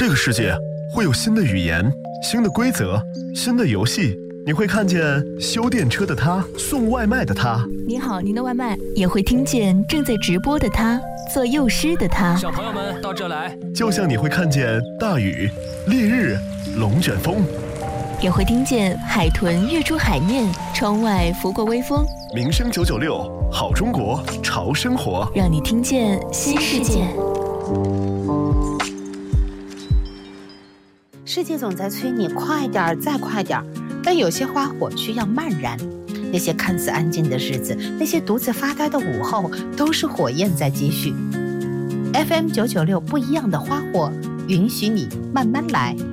这个世界会有新的语言、新的规则、新的游戏。你会看见修电车的他，送外卖的他。 你好，您的外卖。也会听见正在直播的他，做幼师的他。 小朋友们到这来。 就像你会看见大雨、烈日、龙卷风。 也会听见海豚跃出海面，窗外拂过微风。 民生996，好中国，潮生活， 让你听见新世界。 世界总在催你快点，再快点，但有些花火需要漫燃。那些看似安静的日子，那些独自发呆的午后，都是火焰在继续。FM 996，不一样的花火，允许你慢慢来。